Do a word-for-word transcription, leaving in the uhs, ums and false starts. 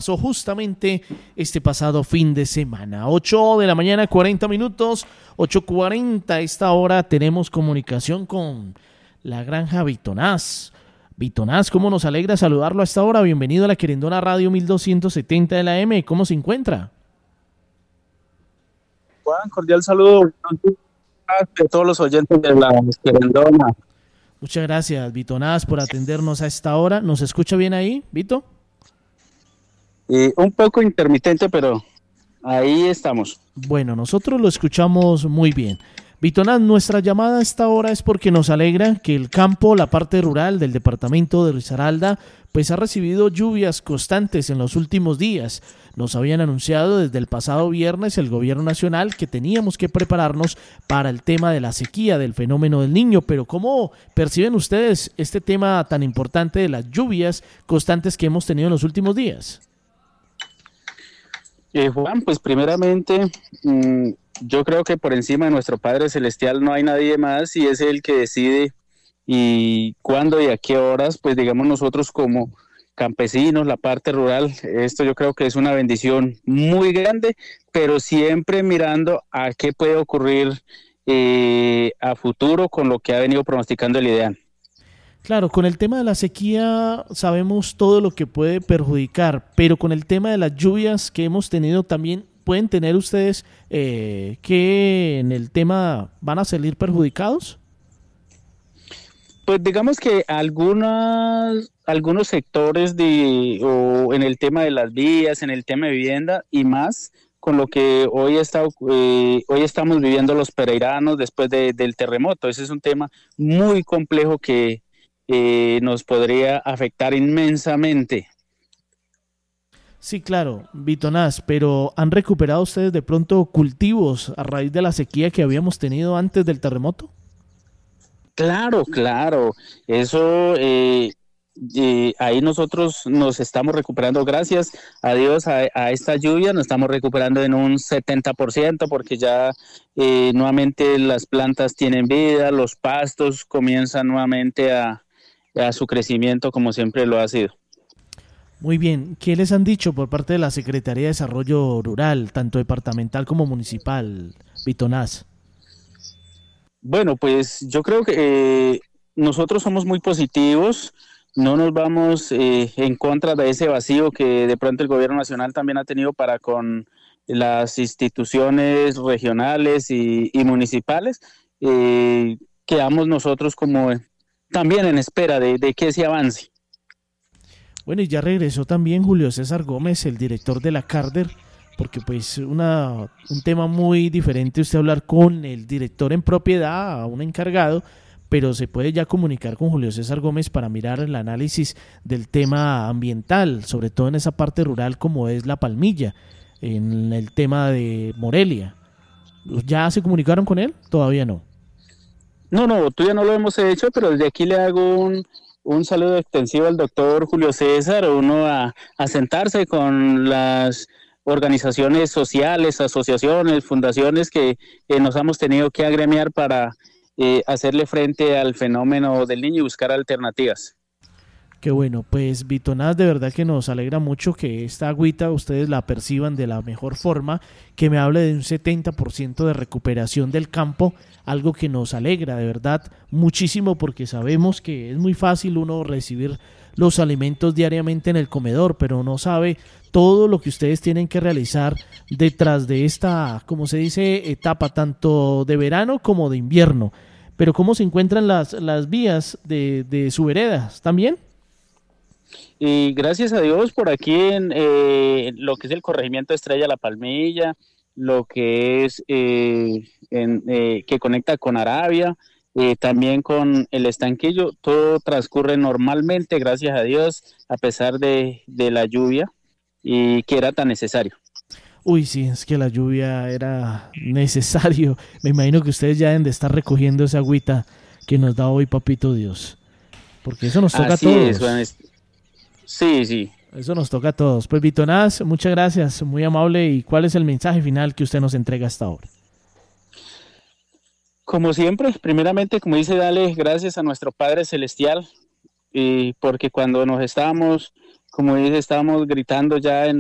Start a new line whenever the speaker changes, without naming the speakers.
pasó justamente este pasado fin de semana. ocho de la mañana, cuarenta minutos, ocho cuarenta. A esta hora tenemos comunicación con la granja Bitonás. Bitonás, ¿cómo nos alegra saludarlo a esta hora? Bienvenido a la Querendona Radio mil doscientos setenta de la M. ¿Cómo se encuentra?
Juan, cordial saludo a todos los oyentes de la Querendona.
Muchas gracias, Bitonás, por atendernos a esta hora. ¿Nos escucha bien ahí, Vito?
Eh, un poco intermitente, pero ahí estamos.
Bueno, nosotros lo escuchamos muy bien. Bitonás, nuestra llamada a esta hora es porque nos alegra que el campo, la parte rural del departamento de Risaralda, pues ha recibido lluvias constantes en los últimos días. Nos habían anunciado desde el pasado viernes el gobierno nacional que teníamos que prepararnos para el tema de la sequía, del fenómeno del Niño, pero ¿cómo perciben ustedes este tema tan importante de las lluvias constantes que hemos tenido en los últimos días?
Eh, Juan, pues primeramente, mmm, yo creo que por encima de nuestro Padre Celestial no hay nadie más y es Él que decide y cuándo y a qué horas, pues digamos nosotros como campesinos, la parte rural, esto yo creo que es una bendición muy grande, pero siempre mirando a qué puede ocurrir eh, a futuro con lo que ha venido pronosticando el IDEAN.
Claro, con el tema de la sequía sabemos todo lo que puede perjudicar, pero con el tema de las lluvias que hemos tenido también, ¿pueden tener ustedes eh, que en el tema van a salir perjudicados?
Pues digamos que algunas, algunos sectores de, o en el tema de las vías, en el tema de vivienda y más, con lo que hoy, está, eh, hoy estamos viviendo los pereiranos después de, del terremoto. Ese es un tema muy complejo que eh, nos podría afectar inmensamente.
Sí, claro, Bitonás, pero ¿han recuperado ustedes de pronto cultivos a raíz de la sequía que habíamos tenido antes del terremoto?
Claro, claro, eso eh, eh, ahí nosotros nos estamos recuperando, gracias a Dios a, a esta lluvia, nos estamos recuperando en un setenta por ciento porque ya eh, nuevamente las plantas tienen vida, los pastos comienzan nuevamente a, a su crecimiento como siempre lo ha sido.
Muy bien, ¿qué les han dicho por parte de la Secretaría de Desarrollo Rural, tanto departamental como municipal, Bitonás?
Bueno, pues yo creo que eh, nosotros somos muy positivos, no nos vamos eh, en contra de ese vacío que de pronto el gobierno nacional también ha tenido para con las instituciones regionales y, y municipales. Eh, quedamos nosotros como también en espera de, de que se avance.
Bueno, y ya regresó también Julio César Gómez, el director de la Carder, porque pues una, un tema muy diferente usted hablar con el director en propiedad, a un encargado, pero se puede ya comunicar con Julio César Gómez para mirar el análisis del tema ambiental, sobre todo en esa parte rural como es La Palmilla, en el tema de Morelia. ¿Ya se comunicaron con él? Todavía no.
No, no, todavía no lo hemos hecho, pero desde aquí le hago un, un saludo extensivo al doctor Julio César, uno a, a sentarse con las organizaciones sociales, asociaciones, fundaciones que eh, nos hemos tenido que agremiar para eh, hacerle frente al fenómeno del niño y buscar alternativas.
Qué bueno, pues Bitonás, de verdad que nos alegra mucho que esta agüita ustedes la perciban de la mejor forma, que me hable de un setenta por ciento de recuperación del campo, algo que nos alegra de verdad muchísimo porque sabemos que es muy fácil uno recibir los alimentos diariamente en el comedor, pero no sabe todo lo que ustedes tienen que realizar detrás de esta, como se dice, etapa tanto de verano como de invierno. Pero ¿cómo se encuentran las, las vías de, de su vereda? ¿Están bien?
Y gracias a Dios por aquí en eh, lo que es el corregimiento Estrella La Palmilla, lo que es eh, en, eh, que conecta con Arabia, eh, también con el Estanquillo, todo transcurre normalmente, gracias a Dios, a pesar de, de la lluvia y que era tan necesario.
Uy, sí, es que la lluvia era necesario. Me imagino que ustedes ya deben de estar recogiendo esa agüita que nos da hoy Papito Dios, porque eso nos toca
Así
a todos.
Es, Juan. Sí, sí.
Eso nos toca a todos. Pues Bitonás, muchas gracias, muy amable. ¿Y cuál es el mensaje final que usted nos entrega hasta ahora?
Como siempre, primeramente, como dice Dale, gracias a nuestro Padre Celestial, y porque cuando nos estábamos, como dice, estábamos gritando ya en